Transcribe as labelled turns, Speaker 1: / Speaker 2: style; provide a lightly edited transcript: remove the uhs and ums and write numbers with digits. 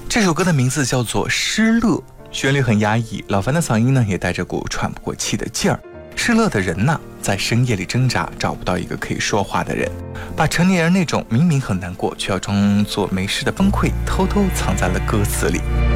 Speaker 1: 这首歌的名字叫做《失乐》，旋律很压抑，老樊的嗓音呢也带着股喘不过气的劲儿。失乐的人呐，在深夜里挣扎，找不到一个可以说话的人，把成年人那种明明很难过却要装作没事的崩溃偷偷藏在了歌词里。